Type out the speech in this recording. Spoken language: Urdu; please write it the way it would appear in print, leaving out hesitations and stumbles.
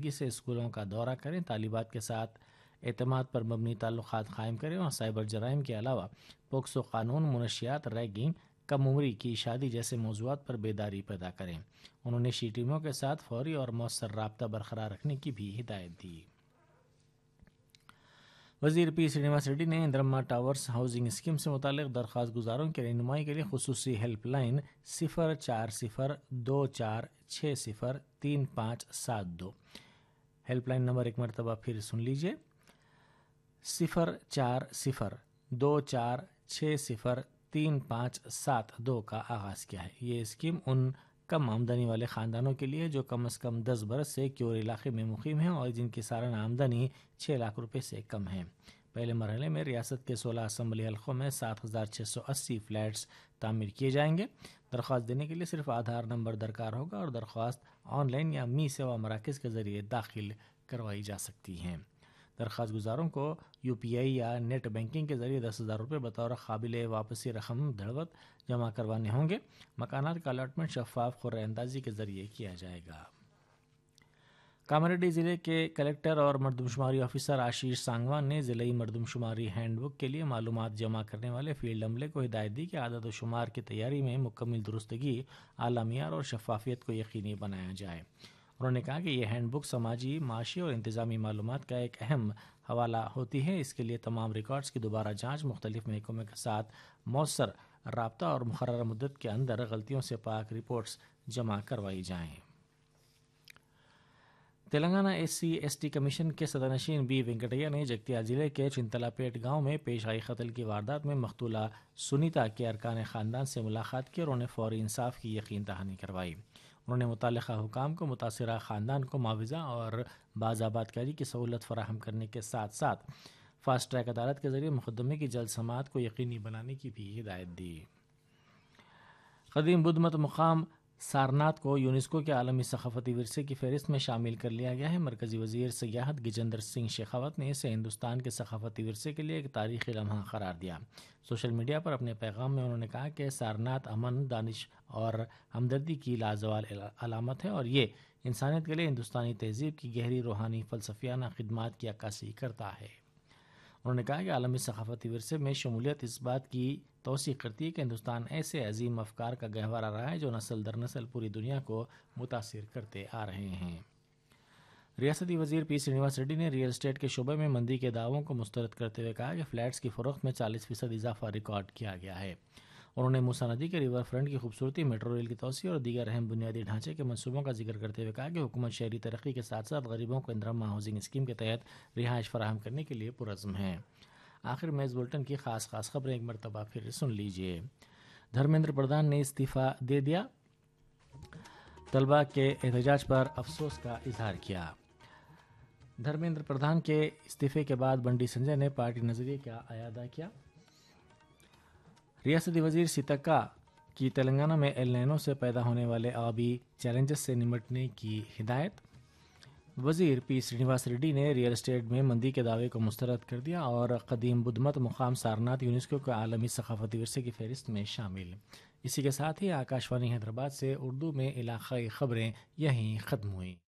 باقاعدگی سے اسکولوں کا دورہ کریں، طالبات کے ساتھ اعتماد پر مبنی تعلقات قائم کریں اور سائبر جرائم کے علاوہ پوکسو قانون، منشیات، ریگنگ، کم عمری کی شادی جیسے موضوعات پر بیداری پیدا کریں۔ انہوں نے شی ٹیموں کے ساتھ فوری اور مؤثر رابطہ برقرار رکھنے کی بھی ہدایت دی۔ وزیر پی سرینواس ریڈی نے اندرما ٹاورز ہاؤسنگ اسکیم سے متعلق درخواست گزاروں کی رہنمائی کے لیے خصوصی help line 04020603572 help line number ایک مرتبہ پھر سن لیجئے، 04020603572 کا آغاز کیا ہے۔ یہ اسکیم ان کم آمدنی والے خاندانوں کے لیے جو کم از کم 10 برس سے کیور علاقے میں مقیم ہیں اور جن کی سالانہ آمدنی 6 لاکھ روپے سے کم ہے۔ پہلے مرحلے میں ریاست کے 16 اسمبلی حلقوں میں 7680 فلیٹس تعمیر کیے جائیں گے۔ درخواست دینے کے لیے صرف آدھار نمبر درکار ہوگا اور درخواست آن لائن یا می سیوا مراکز کے ذریعے داخل کروائی جا سکتی ہیں۔ درخواست گزاروں کو یو پی آئی یا نیٹ بینکنگ کے ذریعے 10,000 روپے بطور قابل واپسی رقم دھڑوت جمع کروانے ہوں گے۔ مکانات کا الاٹمنٹ شفاف قرعہ اندازی کے ذریعے کیا جائے گا۔ کاماریڈی ضلع کے کلکٹر اور مردم شماری آفیسر آشیش سانگوان نے ضلعی مردم شماری ہینڈ بک کے لیے معلومات جمع کرنے والے فیلڈ عملے کو ہدایت دی کہ اعداد و شمار کی تیاری میں مکمل درستگی، اعلیٰ معیار اور شفافیت کو یقینی بنایا جائے۔ انہوں نے کہا کہ یہ ہینڈ بک سماجی، معاشی اور انتظامی معلومات کا ایک اہم حوالہ ہوتی ہے۔ اس کے لیے تمام ریکارڈز کی دوبارہ جانچ، مختلف محکموں کے ساتھ مؤثر رابطہ اور مقررہ مدت کے اندر غلطیوں سے پاک رپورٹس جمع کروائی جائیں۔ Telangana S C S T commission کے صدر نشین بی وینکٹیہ نے جگتیال ضلع کے چنتلا پیٹ گاؤں میں پیش آئی قتل کی واردات میں مقتولہ سنیتا کے ارکان خاندان سے ملاقات کی اور انہیں فوری انصاف کی یقین دہانی کروائی۔ انہوں نے متعلقہ حکام کو متاثرہ خاندان کو معاوضہ اور باز آباد کاری کی سہولت فراہم کرنے کے ساتھ ساتھ فاسٹ ٹریک عدالت کے ذریعے مقدمے کی جلد سماعت کو یقینی بنانے کی بھی ہدایت دی۔ قدیم بدھ مت مقام سارناتھ کو یونیسکو کے عالمی ثقافتی ورثے کی فہرست میں شامل کر لیا گیا ہے۔ مرکزی وزیر سیاحت گجیندر سنگھ شیخاوت نے اسے ہندوستان کے ثقافتی ورثے کے لیے ایک تاریخی لمحہ قرار دیا۔ سوشل میڈیا پر اپنے پیغام میں انہوں نے کہا کہ سارناتھ امن، دانش اور ہمدردی کی لازوال علامت ہے اور یہ انسانیت کے لیے ہندوستانی تہذیب کی گہری روحانی فلسفیانہ خدمات کی عکاسی کرتا ہے۔ انہوں نے کہا کہ عالمی ثقافتی ورثے میں شمولیت اس بات کی توثیق کرتی ہے کہ ہندوستان ایسے عظیم افکار کا گہوارہ رہا ہے جو نسل در نسل پوری دنیا کو متاثر کرتے آ رہے ہیں۔ ریاستی وزیر پی سرینواس ریڈی نے ریئل اسٹیٹ کے شعبے میں مندی کے دعووں کو مسترد کرتے ہوئے کہا کہ فلیٹس کی فروخت میں 40% اضافہ ریکارڈ کیا گیا ہے۔ انہوں نے موسیٰ ندی کے ریور فرنٹ کی خوبصورتی، میٹرو ریل کی توسیع اور دیگر اہم بنیادی ڈھانچے کے منصوبوں کا ذکر کرتے ہوئے کہا کہ حکومت شہری ترقی کے ساتھ ساتھ غریبوں کو اندرما ہاؤسنگ اسکیم کے تحت رہائش فراہم کرنے کے لیے پرعزم ہے۔ آخر میں اس بلٹن کی خاص خبریں ایک مرتبہ پھر سن لیجئے۔ دھرمیندر پردھان نے استعفیٰ دے دیا، طلبہ کے احتجاج پر افسوس کا اظہار کیا۔ دھرمیندر پردھان کے استعفے کے بعد بنڈی سنجے نے پارٹی نظریے کا اعادہ کیا۔ ریاستی وزیر سیتکا کی تلنگانہ میں ایل نینو سے پیدا ہونے والے آبی چیلنجز سے نمٹنے کی ہدایت۔ وزیر پی سرینواس ریڈی نے ریئل اسٹیٹ میں مندی کے دعوے کو مسترد کر دیا اور قدیم بدھ مت مقام سارناتھ یونیسکو کے عالمی ثقافتی ورثے کی فہرست میں شامل۔ اسی کے ساتھ ہی آکاشوانی حیدرآباد سے اردو میں علاقائی خبریں یہیں ختم ہوئیں۔